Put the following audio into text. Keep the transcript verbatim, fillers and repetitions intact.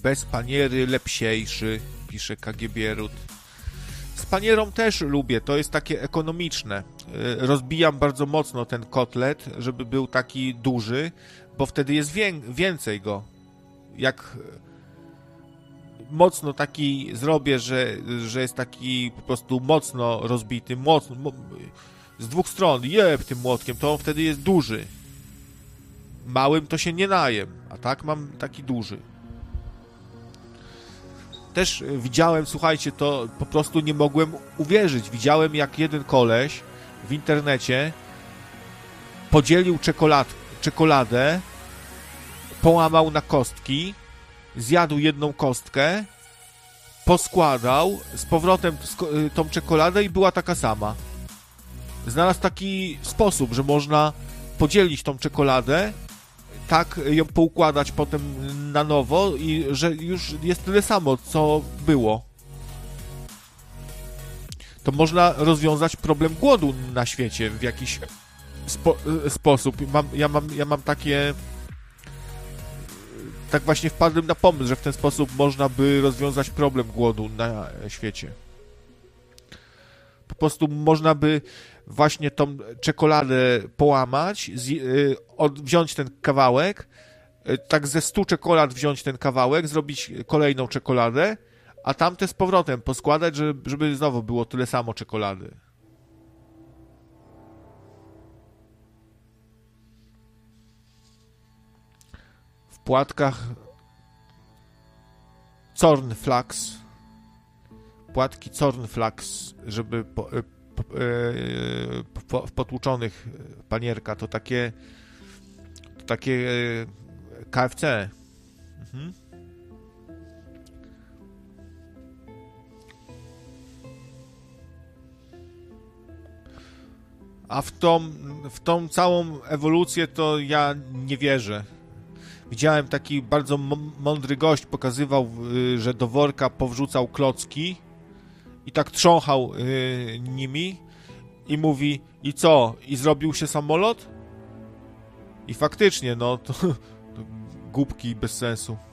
Bez paniery lepsiejszy, pisze K G B Ród. Z panierą też lubię, to jest takie ekonomiczne. Rozbijam bardzo mocno ten kotlet, żeby był taki duży, bo wtedy jest wię- więcej go. Jak mocno taki zrobię, że, że jest taki po prostu mocno rozbity, mocno, mo- z dwóch stron, jeb tym młotkiem, to on wtedy jest duży. Małym to się nie najem, a tak mam taki duży. Też widziałem, słuchajcie, to po prostu nie mogłem uwierzyć. Widziałem, jak jeden koleś w internecie podzielił czekolad, czekoladę, połamał na kostki, zjadł jedną kostkę, poskładał z powrotem tą czekoladę i była taka sama. Znalazł taki sposób, że można podzielić tą czekoladę, tak ją poukładać potem na nowo i że już jest tyle samo, co było. To można rozwiązać problem głodu na świecie w jakiś spo, sposób. Mam, ja, mam, ja mam takie... Tak właśnie wpadłem na pomysł, że w ten sposób można by rozwiązać problem głodu na świecie. Po prostu można by właśnie tą czekoladę połamać, z, y, od, wziąć ten kawałek, y, tak ze stu czekolad wziąć ten kawałek, zrobić kolejną czekoladę, a tamte z powrotem poskładać, żeby, żeby znowu było tyle samo czekolady. W płatkach cornflakes, płatki cornflakes, żeby po, po, po, w potłuczonych panierka, to takie to takie K F C. Mhm. A w tą, w tą całą ewolucję to ja nie wierzę. Widziałem taki bardzo mądry gość, pokazywał, że do worka powrzucał klocki i tak trząchał nimi i mówi, i co? I zrobił się samolot? I faktycznie, no to, to głupki bez sensu.